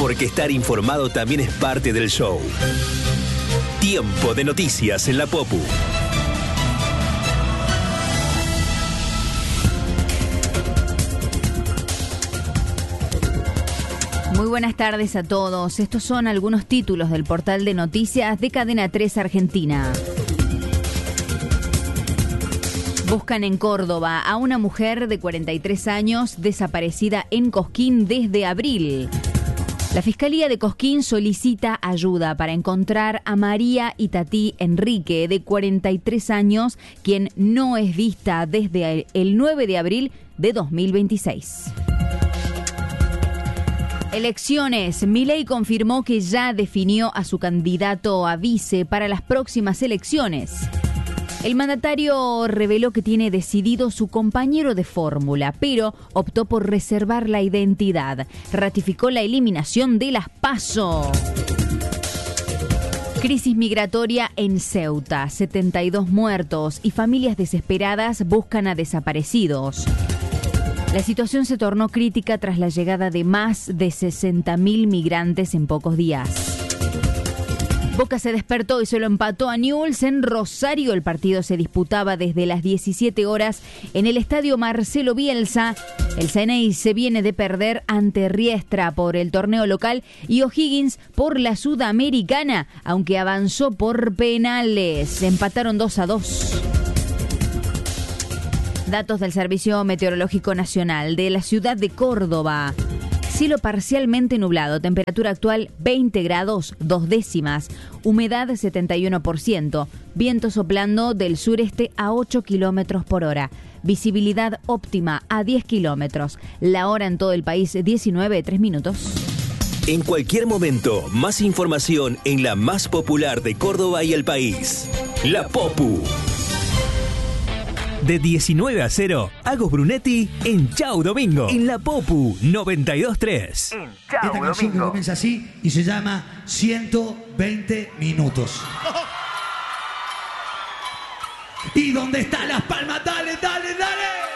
Porque estar informado también es parte del show. Tiempo de noticias en la Popu. Muy buenas tardes a todos. Estos son algunos títulos del portal de noticias de Cadena 3 Argentina. Buscan en Córdoba a una mujer de 43 años desaparecida en Cosquín desde abril. La Fiscalía de Cosquín solicita ayuda para encontrar a María Itatí Enrique, de 43 años, quien no es vista desde el 9 de abril de 2026. Elecciones. Milei confirmó que ya definió a su candidato a vice para las próximas elecciones. El mandatario reveló que tiene decidido su compañero de fórmula, pero optó por reservar la identidad. Ratificó la eliminación de las PASO. Crisis migratoria en Ceuta. 72 muertos y familias desesperadas buscan a desaparecidos. La situación se tornó crítica tras la llegada de más de 60.000 migrantes en pocos días. Boca se despertó y se lo empató a Newell's en Rosario. El partido se disputaba desde las 17 horas en el estadio Marcelo Bielsa. El Ceney se viene de perder ante Riestra por el torneo local y O'Higgins por la Sudamericana, aunque avanzó por penales. Empataron 2-2. Datos del Servicio Meteorológico Nacional de la ciudad de Córdoba. Cielo parcialmente nublado, temperatura actual 20 grados 2 décimas, humedad 71%, viento soplando del sureste a 8 kilómetros por hora, visibilidad óptima a 10 kilómetros, la hora en todo el país 19:03. En cualquier momento, más información en la más popular de Córdoba y el país. La Popu. De 19 a 0, Agos Brunetti en Chau Domingo. En la Popu 92.3. En Chau Esta canción que comienza así y se llama 120 minutos. ¿Y dónde están las palmas? Dale, dale, dale.